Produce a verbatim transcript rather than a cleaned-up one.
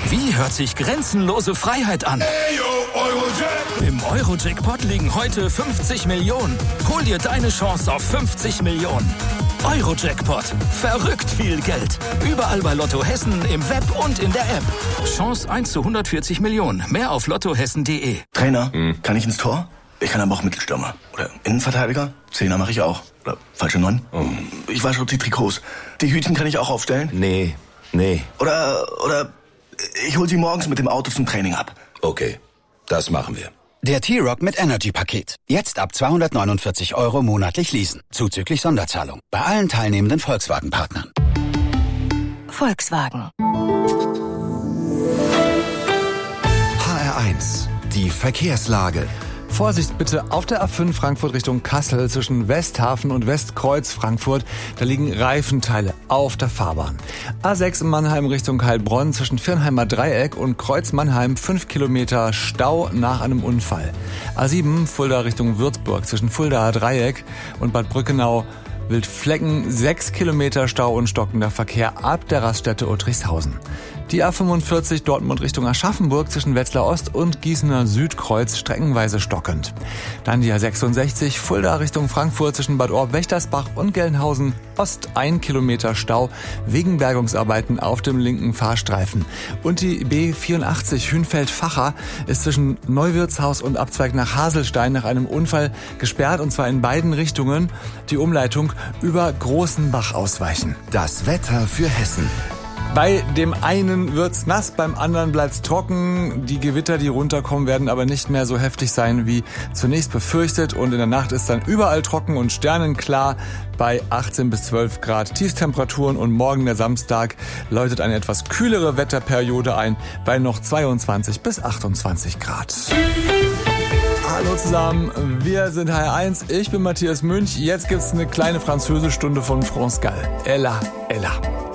Wie hört sich grenzenlose Freiheit an? Im Euro-Jackpot liegen heute fünfzig Millionen. Hol dir deine Chance auf fünfzig Millionen. Euro-Jackpot. Verrückt viel Geld. Überall bei Lotto Hessen, im Web und in der App. Chance eins zu hundertvierzig Millionen. Mehr auf lottohessen punkt de. Trainer, hm. kann ich ins Tor? Ich kann aber auch Mittelstürmer. Oder Innenverteidiger. Zehner mache ich auch. Oder falsche Neun. Oh. Ich wasche auch die Trikots. Die Hütchen kann ich auch aufstellen? Nee, nee. Oder, oder ich hol sie morgens mit dem Auto zum Training ab. Okay, das machen wir. Der T-Rock mit Energy-Paket. Jetzt ab zweihundertneunundvierzig Euro monatlich leasen. Zuzüglich Sonderzahlung. Bei allen teilnehmenden Volkswagen-Partnern. Volkswagen. H R eins. Die Verkehrslage. Vorsicht bitte auf der A fünf Frankfurt Richtung Kassel zwischen Westhafen und Westkreuz Frankfurt. Da liegen Reifenteile auf der Fahrbahn. A sechs Mannheim Richtung Heilbronn zwischen Firnheimer Dreieck und Kreuz Mannheim fünf Kilometer Stau nach einem Unfall. A sieben Fulda Richtung Würzburg zwischen Fuldaer Dreieck und Bad Brückenau Wildflecken sechs Kilometer Stau und stockender Verkehr ab der Raststätte Uttrichshausen. Die A fünfundvierzig Dortmund Richtung Aschaffenburg zwischen Wetzlar Ost und Gießener Südkreuz streckenweise stockend. Dann die A sechsundsechzig Fulda Richtung Frankfurt zwischen Bad Orb-Wächtersbach und Gelnhausen Ost ein Kilometer Stau wegen Bergungsarbeiten auf dem linken Fahrstreifen. Und die B vierundachtzig Hünfeld-Facher ist zwischen Neuwirtshaus und Abzweig nach Haselstein nach einem Unfall gesperrt und zwar in beiden Richtungen. Die Umleitung über Großenbach ausweichen. Das Wetter für Hessen. Bei dem einen wird's nass, beim anderen bleibt's trocken. Die Gewitter, die runterkommen, werden aber nicht mehr so heftig sein wie zunächst befürchtet. Und in der Nacht ist dann überall trocken und sternenklar bei achtzehn bis zwölf Grad Tiefstemperaturen. Und morgen, der Samstag, läutet eine etwas kühlere Wetterperiode ein bei noch zweiundzwanzig bis achtundzwanzig Grad. Hallo zusammen, wir sind H R eins, ich bin Matthias Münch. Jetzt gibt's eine kleine Französischstunde von France Gall. Ella, Ella.